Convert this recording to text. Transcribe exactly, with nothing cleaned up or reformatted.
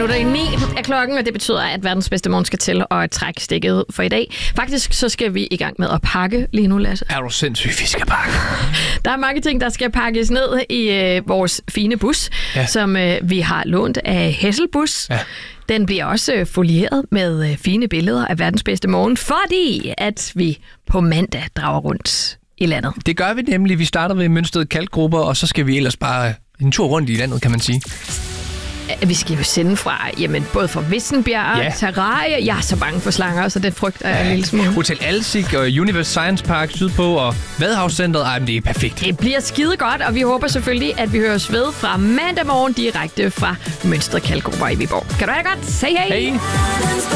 minutter i ni er klokken, og det betyder, at verdens bedste morgen skal til at trække stikket for i dag. Faktisk så skal vi i gang med at pakke lige nu, Lasse. Er du sindssygt, vi skal pakke? Der er mange ting, der skal pakkes ned i øh, vores fine bus, ja. som øh, vi har lånt af Hesselbus. Ja. Den bliver også øh, folieret med øh, fine billeder af verdens bedste morgen, fordi at vi på mandag drager rundt i landet. Det gør vi nemlig. Vi starter ved Mønsted Kalkgrupper, og så skal vi ellers bare en tur rundt i landet, kan man sige. Vi skal jo sende fra, jamen, både fra Vissenbjerg, ja. Terrarie. Jeg er så bange for slanger, så det frygter jeg ja. en lille smule. Hotel Alsik og Universe Science Park sydpå og Vadehavscentret. Ej, men det er perfekt. Det bliver skide godt, og vi håber selvfølgelig, at vi høres ved fra mandag morgen direkte fra Mønsted Kalkgrupper i Viborg. Kan du have det godt? Say hey! Hey!